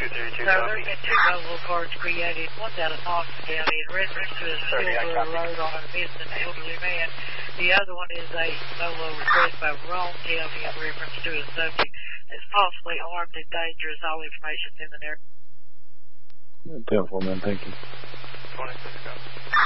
232 So there's been 2 mobile cards created. One's out of Knox County in reference to a Silver Road on a missing elderly man. The other one is a mobile request by Rome County in reference to a subject that's possibly armed and dangerous. All information's in the narrative. Beautiful, man. Thank you. 26 go.